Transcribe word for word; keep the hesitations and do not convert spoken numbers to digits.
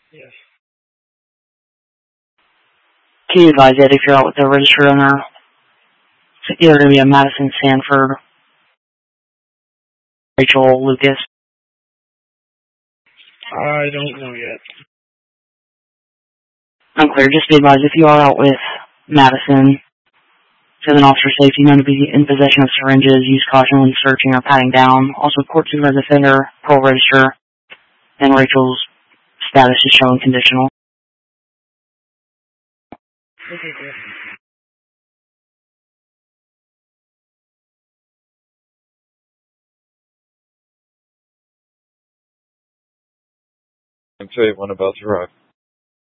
Yes. Can you advise that if you're out with the registered owner, it's either going to be a Madison Sanford, Rachel Lucas. I don't know yet. Unclear. Just be advised if you are out with Madison, so an officer safety known to be in possession of syringes, use caution when searching or patting down. Also, court supervised offender, parole register, and Rachel's status is shown conditional. Okay, good. I'm tell you one about to arrive.